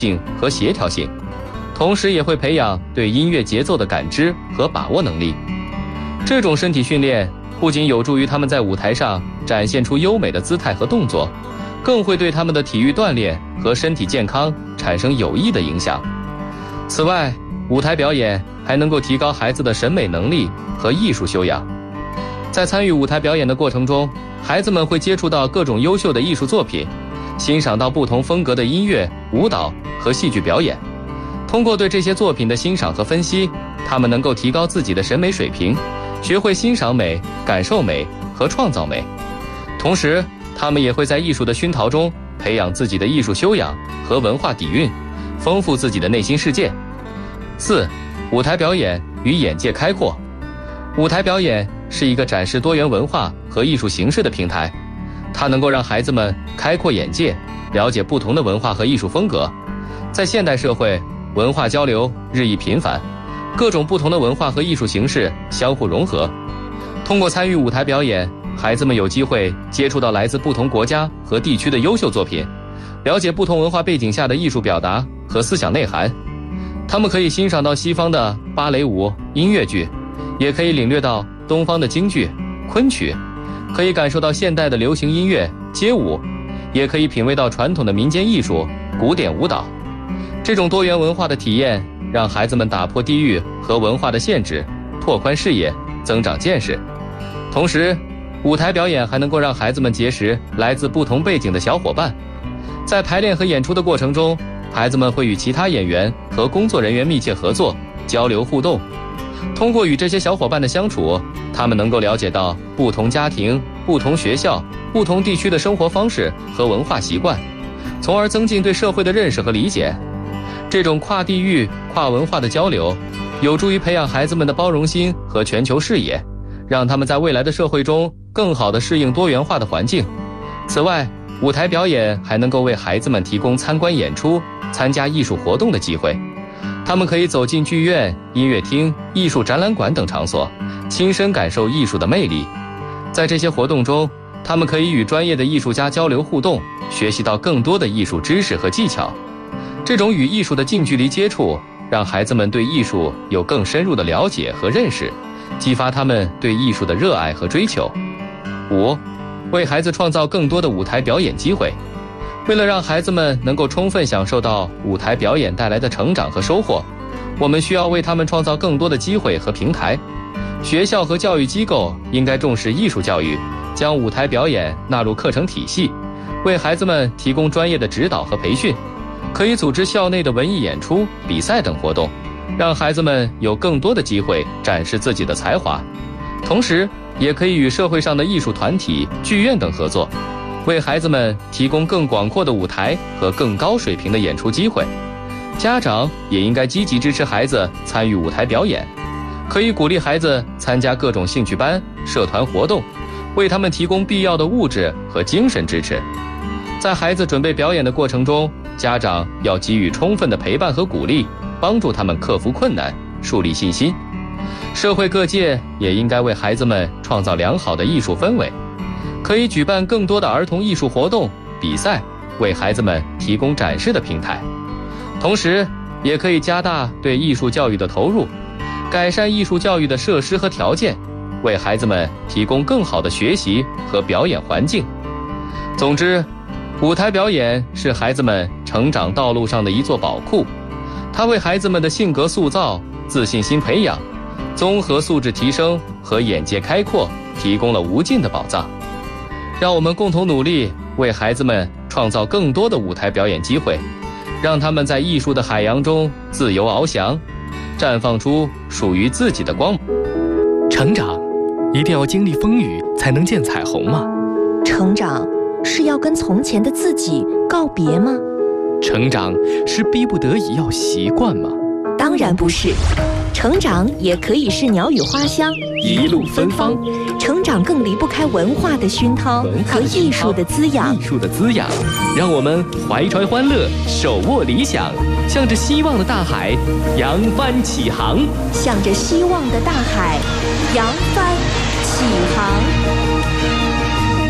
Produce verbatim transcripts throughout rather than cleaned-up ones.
性和协调性，同时也会培养对音乐节奏的感知和把握能力。这种身体训练不仅有助于他们在舞台上展现出优美的姿态和动作，更会对他们的体育锻炼和身体健康产生有益的影响。此外，舞台表演还能够提高孩子的审美能力和艺术修养。在参与舞台表演的过程中，孩子们会接触到各种优秀的艺术作品，欣赏到不同风格的音乐、舞蹈和戏剧表演。通过对这些作品的欣赏和分析，他们能够提高自己的审美水平，学会欣赏美、感受美和创造美。同时，他们也会在艺术的熏陶中培养自己的艺术修养和文化底蕴，丰富自己的内心世界。四、舞台表演与眼界开阔。舞台表演是一个展示多元文化和艺术形式的平台，它能够让孩子们开阔眼界，了解不同的文化和艺术风格。在现代社会，文化交流日益频繁，各种不同的文化和艺术形式相互融合。通过参与舞台表演，孩子们有机会接触到来自不同国家和地区的优秀作品，了解不同文化背景下的艺术表达和思想内涵。他们可以欣赏到西方的芭蕾舞、音乐剧，也可以领略到东方的京剧、昆曲，可以感受到现代的流行音乐、街舞，也可以品味到传统的民间艺术、古典舞蹈。这种多元文化的体验让孩子们打破地域和文化的限制，拓宽视野，增长见识。同时，舞台表演还能够让孩子们结识来自不同背景的小伙伴。在排练和演出的过程中，孩子们会与其他演员和工作人员密切合作，交流互动。通过与这些小伙伴的相处，他们能够了解到不同家庭、不同学校、不同地区的生活方式和文化习惯，从而增进对社会的认识和理解。这种跨地域、跨文化的交流，有助于培养孩子们的包容心和全球视野，让他们在未来的社会中更好地适应多元化的环境。此外，舞台表演还能够为孩子们提供参观演出、参加艺术活动的机会。他们可以走进剧院、音乐厅、艺术展览馆等场所，亲身感受艺术的魅力。在这些活动中，他们可以与专业的艺术家交流互动，学习到更多的艺术知识和技巧。这种与艺术的近距离接触，让孩子们对艺术有更深入的了解和认识，激发他们对艺术的热爱和追求。五、为孩子创造更多的舞台表演机会。为了让孩子们能够充分享受到舞台表演带来的成长和收获，我们需要为他们创造更多的机会和平台。学校和教育机构应该重视艺术教育，将舞台表演纳入课程体系，为孩子们提供专业的指导和培训。可以组织校内的文艺演出、比赛等活动，让孩子们有更多的机会展示自己的才华。同时，也可以与社会上的艺术团体、剧院等合作，为孩子们提供更广阔的舞台和更高水平的演出机会。家长也应该积极支持孩子参与舞台表演，可以鼓励孩子参加各种兴趣班、社团活动，为他们提供必要的物质和精神支持。在孩子准备表演的过程中，家长要给予充分的陪伴和鼓励，帮助他们克服困难，树立信心。社会各界也应该为孩子们创造良好的艺术氛围，可以举办更多的儿童艺术活动、比赛，为孩子们提供展示的平台。同时，也可以加大对艺术教育的投入，改善艺术教育的设施和条件，为孩子们提供更好的学习和表演环境。总之，舞台表演是孩子们成长道路上的一座宝库，它为孩子们的性格塑造、自信心培养、综合素质提升和眼界开阔提供了无尽的宝藏。让我们共同努力，为孩子们创造更多的舞台表演机会，让他们在艺术的海洋中自由翱翔，绽放出属于自己的光。 成长一定要经历风雨才能见彩虹吗？ 成长是要跟从前的自己告别吗？ 成长是逼不得已要习惯吗？ 当然不是，成长也可以是鸟语花香， 一路芬芳。 成长更离不开文化的熏陶和艺术的滋养。 艺术的滋养，让我们怀揣欢乐，手握理想，向着希望的大海扬帆起航。 向着希望的大海扬帆起航。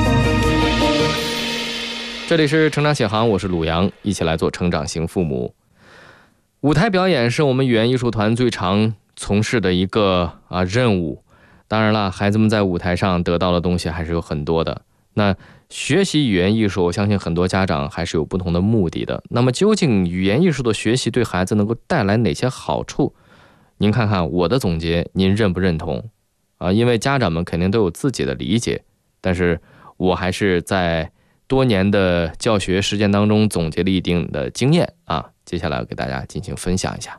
这里是成长启航，我是鲁阳，一起来做成长型父母。 舞台表演是我们语言艺术团最常从事的一个啊任务。当然了，孩子们在舞台上得到的东西还是有很多的。那学习语言艺术，我相信很多家长还是有不同的目的的。那么究竟语言艺术的学习对孩子能够带来哪些好处？您看看我的总结，您认不认同？啊，因为家长们肯定都有自己的理解，但是我还是在多年的教学实践当中总结了一定的经验啊，接下来给大家进行分享一下。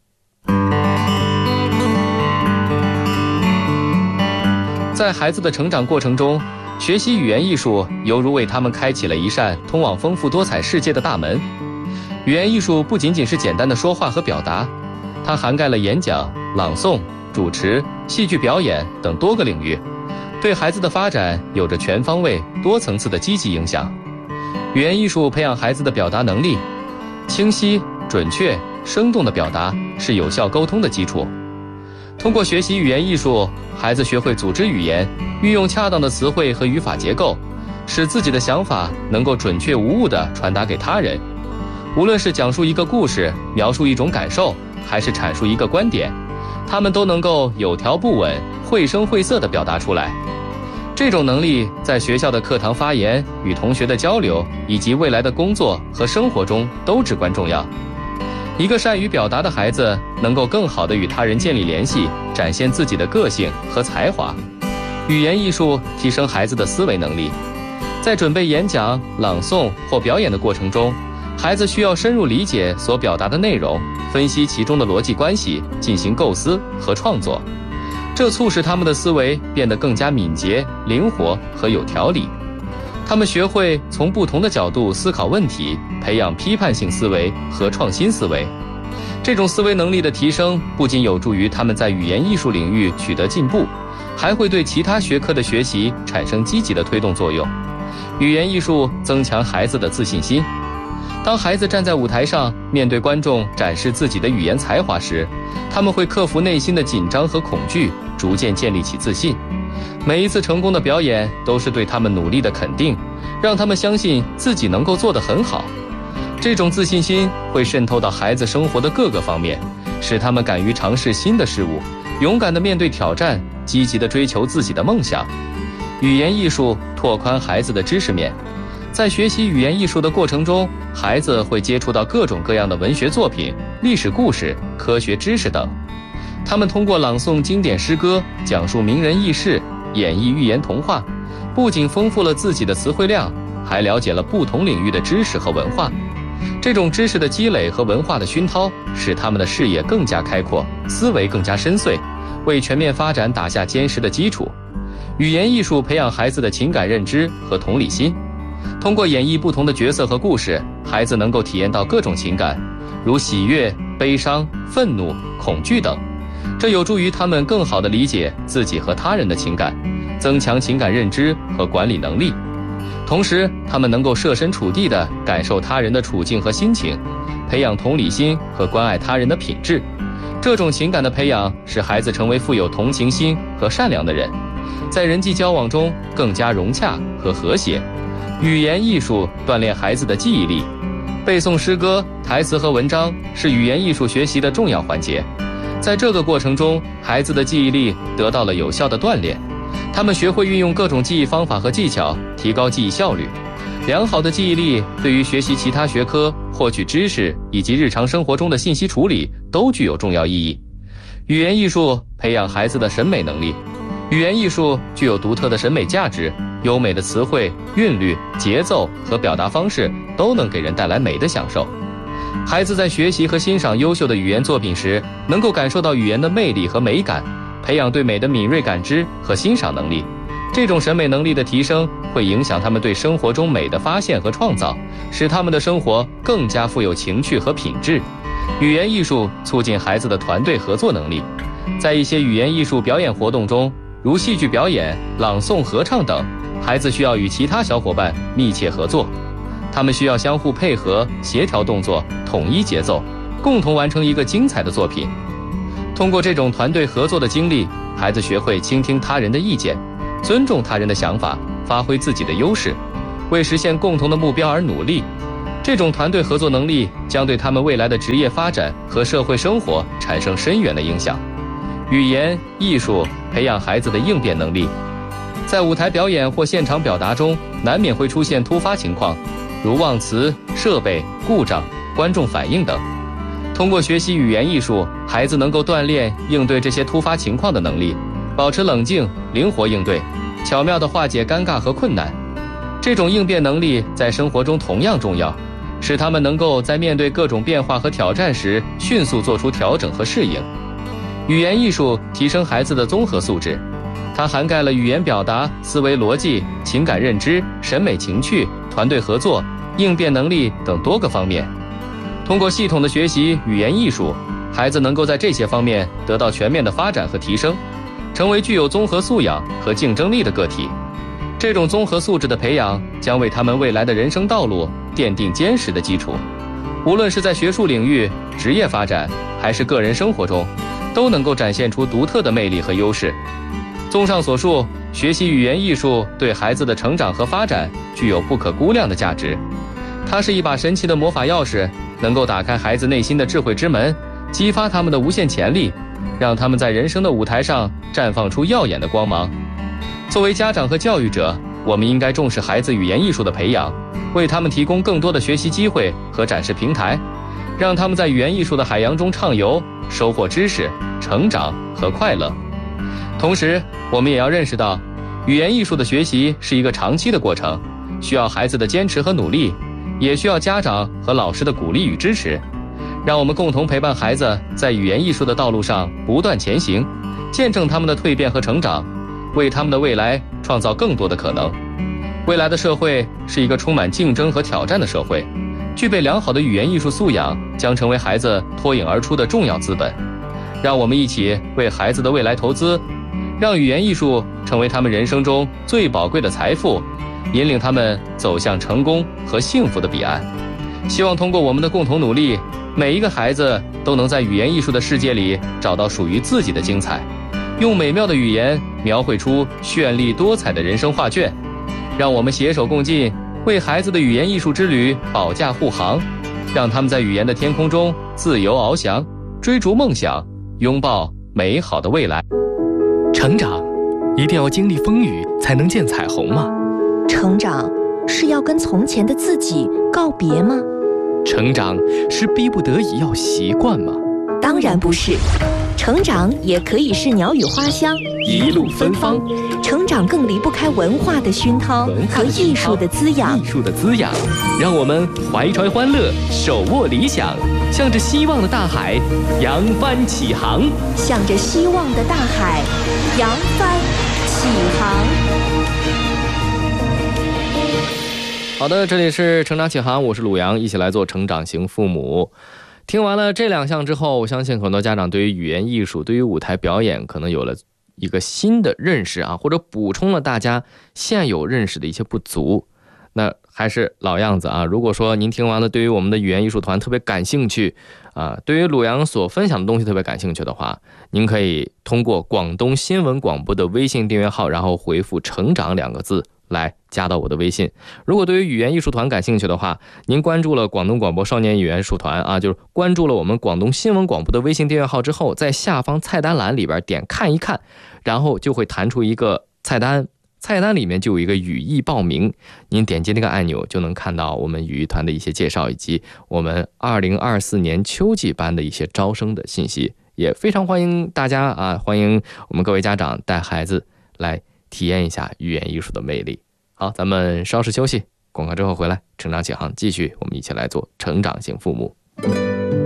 在孩子的成长过程中，学习语言艺术犹如为他们开启了一扇通往丰富多彩世界的大门。语言艺术不仅仅是简单的说话和表达，它涵盖了演讲、朗诵、主持、戏剧表演等多个领域，对孩子的发展有着全方位、多层次的积极影响。语言艺术培养孩子的表达能力，清晰、准确、生动的表达是有效沟通的基础。通过学习语言艺术，孩子学会组织语言，运用恰当的词汇和语法结构，使自己的想法能够准确无误地传达给他人。无论是讲述一个故事、描述一种感受，还是阐述一个观点，他们都能够有条不紊、绘声绘色地表达出来。这种能力在学校的课堂发言、与同学的交流，以及未来的工作和生活中都至关重要。一个善于表达的孩子能够更好地与他人建立联系，展现自己的个性和才华。语言艺术提升孩子的思维能力，在准备演讲、朗诵或表演的过程中，孩子需要深入理解所表达的内容，分析其中的逻辑关系，进行构思和创作。这促使他们的思维变得更加敏捷、灵活和有条理。他们学会从不同的角度思考问题，培养批判性思维和创新思维。这种思维能力的提升不仅有助于他们在语言艺术领域取得进步，还会对其他学科的学习产生积极的推动作用。语言艺术增强孩子的自信心。当孩子站在舞台上，面对观众展示自己的语言才华时，他们会克服内心的紧张和恐惧，逐渐建立起自信。每一次成功的表演都是对他们努力的肯定，让他们相信自己能够做得很好。这种自信心会渗透到孩子生活的各个方面，使他们敢于尝试新的事物，勇敢地面对挑战，积极地追求自己的梦想。语言艺术拓宽孩子的知识面。在学习语言艺术的过程中，孩子会接触到各种各样的文学作品、历史故事、科学知识等。他们通过朗诵经典诗歌，讲述名人轶事，演绎寓言童话，不仅丰富了自己的词汇量，还了解了不同领域的知识和文化。这种知识的积累和文化的熏陶，使他们的视野更加开阔，思维更加深邃，为全面发展打下坚实的基础。语言艺术培养孩子的情感认知和同理心。通过演绎不同的角色和故事，孩子能够体验到各种情感，如喜悦、悲伤、愤怒、恐惧等。这有助于他们更好地理解自己和他人的情感，增强情感认知和管理能力。同时，他们能够设身处地地感受他人的处境和心情，培养同理心和关爱他人的品质。这种情感的培养使孩子成为富有同情心和善良的人，在人际交往中更加融洽和和谐。语言艺术锻炼孩子的记忆力，背诵诗歌、台词和文章是语言艺术学习的重要环节。在这个过程中，孩子的记忆力得到了有效的锻炼，他们学会运用各种记忆方法和技巧，提高记忆效率。良好的记忆力对于学习其他学科、获取知识以及日常生活中的信息处理都具有重要意义。语言艺术培养孩子的审美能力。语言艺术具有独特的审美价值，优美的词汇、韵律、节奏和表达方式都能给人带来美的享受。孩子在学习和欣赏优秀的语言作品时，能够感受到语言的魅力和美感，培养对美的敏锐感知和欣赏能力。这种审美能力的提升会影响他们对生活中美的发现和创造，使他们的生活更加富有情趣和品质。语言艺术促进孩子的团队合作能力。在一些语言艺术表演活动中，如戏剧表演、朗诵、合唱等，孩子需要与其他小伙伴密切合作，他们需要相互配合、协调动作、统一节奏，共同完成一个精彩的作品。通过这种团队合作的经历，孩子学会倾听他人的意见，尊重他人的想法，发挥自己的优势，为实现共同的目标而努力。 这种团队合作能力将对他们未来的职业发展和社会生活产生深远的影响。语言、艺术培养孩子的应变能力，在舞台表演或现场表达中，难免会出现突发情况，如忘词、设备故障、观众反应等。通过学习语言艺术，孩子能够锻炼应对这些突发情况的能力，保持冷静、灵活应对，巧妙地化解尴尬和困难。这种应变能力在生活中同样重要，使他们能够在面对各种变化和挑战时迅速做出调整和适应。语言艺术提升孩子的综合素质，它涵盖了语言表达、思维逻辑、情感认知、审美情趣、团队合作、应变能力等多个方面。通过系统的学习语言艺术，孩子能够在这些方面得到全面的发展和提升，成为具有综合素养和竞争力的个体。这种综合素质的培养将为他们未来的人生道路奠定坚实的基础。无论是在学术领域、职业发展，还是个人生活中，都能够展现出独特的魅力和优势。综上所述，学习语言艺术对孩子的成长和发展具有不可估量的价值。它是一把神奇的魔法钥匙，能够打开孩子内心的智慧之门，激发他们的无限潜力，让他们在人生的舞台上绽放出耀眼的光芒。作为家长和教育者，我们应该重视孩子语言艺术的培养，为他们提供更多的学习机会和展示平台，让他们在语言艺术的海洋中畅游，收获知识、成长和快乐。同时，我们也要认识到，语言艺术的学习是一个长期的过程，需要孩子的坚持和努力，也需要家长和老师的鼓励与支持。让我们共同陪伴孩子在语言艺术的道路上不断前行，见证他们的蜕变和成长，为他们的未来创造更多的可能。未来的社会是一个充满竞争和挑战的社会，具备良好的语言艺术素养将成为孩子脱颖而出的重要资本。让我们一起为孩子的未来投资，让语言艺术成为他们人生中最宝贵的财富，引领他们走向成功和幸福的彼岸。希望通过我们的共同努力，每一个孩子都能在语言艺术的世界里找到属于自己的精彩，用美妙的语言描绘出绚丽多彩的人生画卷。让我们携手共进，为孩子的语言艺术之旅保驾护航，让他们在语言的天空中自由翱翔，追逐梦想，拥抱美好的未来。 成长一定要经历风雨才能见彩虹吗？ 成长是要跟从前的自己告别吗？ 成长是逼不得已要习惯吗？ 当然不是，成长也可以是鸟语花香， 一路芬芳。 成长更离不开文化的熏陶和艺术的滋养。 艺术的滋养，让我们怀揣欢乐，手握理想，向着希望的大海扬帆起航。 向着希望的大海扬帆起航。 好的，这里是成长起航，我是鲁阳，一起来做成长型父母。听完了这两项之后，我相信很多家长对于语言艺术、对于舞台表演可能有了一个新的认识啊，或者补充了大家现有认识的一些不足。那还是老样子啊，如果说您听完了对于我们的语言艺术团特别感兴趣啊，对于鲁阳所分享的东西特别感兴趣的话，您可以通过广东新闻广播的微信订阅号，然后回复成长两个字来加到我的微信。如果对于语言艺术团感兴趣的话，您关注了广东广播少年语言艺术团啊，就是关注了我们广东新闻广播的微信订阅号之后，在下方菜单栏里边点看一看，然后就会弹出一个菜单，菜单里面就有一个语艺报名，您点击那个按钮就能看到我们语艺团的一些介绍，以及我们二零二四年秋季班的一些招生的信息。也非常欢迎大家啊，欢迎我们各位家长带孩子来体验一下语言艺术的魅力。好，咱们稍事休息，广告之后回来，成长起航继续，我们一起来做成长型父母。